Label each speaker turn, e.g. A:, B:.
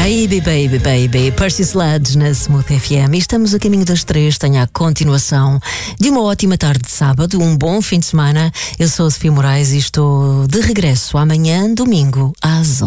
A: Baby, baby, baby, Percy Sledge na Smooth FM. E estamos a caminho das 3, tenho a continuação de uma ótima tarde de sábado, um bom fim de semana. Eu sou a Sofia Moraes e estou de regresso amanhã, domingo, às 11.